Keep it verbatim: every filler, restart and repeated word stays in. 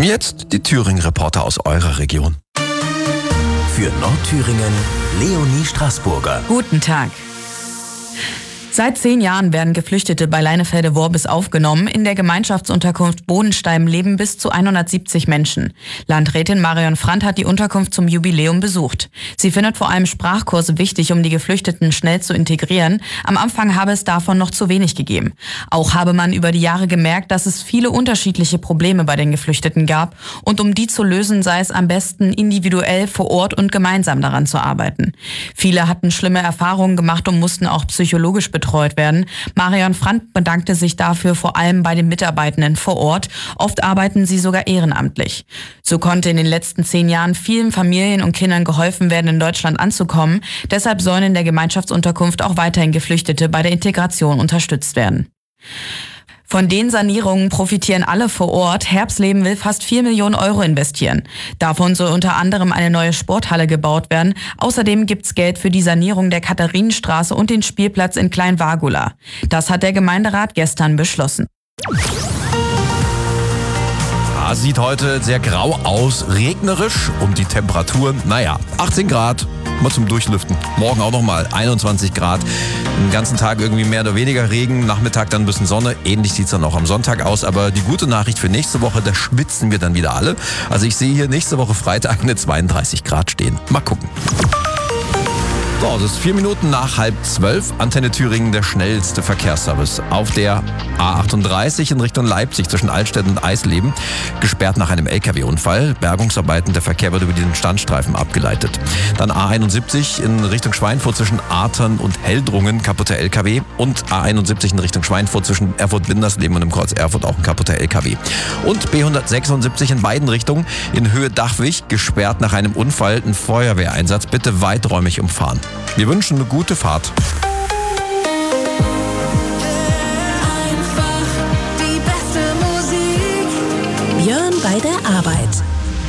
Jetzt die Thüringen-Reporter aus eurer Region. Für Nordthüringen Leonie Straßburger. Guten Tag. Seit zehn Jahren werden Geflüchtete bei Leinefelde-Worbis aufgenommen. In der Gemeinschaftsunterkunft Bodenstein leben bis zu hundertsiebzig Menschen. Landrätin Marion Frandt hat die Unterkunft zum Jubiläum besucht. Sie findet vor allem Sprachkurse wichtig, um die Geflüchteten schnell zu integrieren. Am Anfang habe es davon noch zu wenig gegeben. Auch habe man über die Jahre gemerkt, dass es viele unterschiedliche Probleme bei den Geflüchteten gab. Und um die zu lösen, sei es am besten individuell vor Ort und gemeinsam daran zu arbeiten. Viele hatten schlimme Erfahrungen gemacht und mussten auch psychologisch betreut werden. Marion Frandt bedankte sich dafür vor allem bei den Mitarbeitenden vor Ort. Oft arbeiten sie sogar ehrenamtlich. So konnte in den letzten zehn Jahren vielen Familien und Kindern geholfen werden, in Deutschland anzukommen. Deshalb sollen in der Gemeinschaftsunterkunft auch weiterhin Geflüchtete bei der Integration unterstützt werden. Von den Sanierungen profitieren alle vor Ort. Herbstleben will fast vier Millionen Euro investieren. Davon soll unter anderem eine neue Sporthalle gebaut werden. Außerdem gibt's Geld für die Sanierung der Katharinenstraße und den Spielplatz in Klein-Wargula. Das hat der Gemeinderat gestern beschlossen. Ja, sieht heute sehr grau aus, regnerisch und die Temperaturen, naja, achtzehn Grad. Mal zum Durchlüften. Morgen auch nochmal einundzwanzig Grad. Den ganzen Tag irgendwie mehr oder weniger Regen. Nachmittag dann ein bisschen Sonne. Ähnlich sieht es dann auch am Sonntag aus. Aber die gute Nachricht für nächste Woche, da schwitzen wir dann wieder alle. Also ich sehe hier nächste Woche Freitag eine zweiunddreißig Grad stehen. Mal gucken. So, das ist vier Minuten nach halb zwölf. Antenne Thüringen, der schnellste Verkehrsservice. Auf der A achtunddreißig in Richtung Leipzig zwischen Altstedt und Eisleben. Gesperrt nach einem L K W-Unfall. Bergungsarbeiten, der Verkehr wird über den Standstreifen abgeleitet. Dann A einundsiebzig in Richtung Schweinfurt zwischen Artern und Heldrungen, kaputter L K W. Und A einundsiebzig in Richtung Schweinfurt zwischen Erfurt-Bindersleben und im Kreuz Erfurt auch ein kaputter L K W. Und B hundertsechsundsiebzig in beiden Richtungen in Höhe Dachwig, gesperrt nach einem Unfall, ein Feuerwehreinsatz. Bitte weiträumig umfahren. Wir wünschen eine gute Fahrt. Einfach die beste Musik. Björn bei der Arbeit.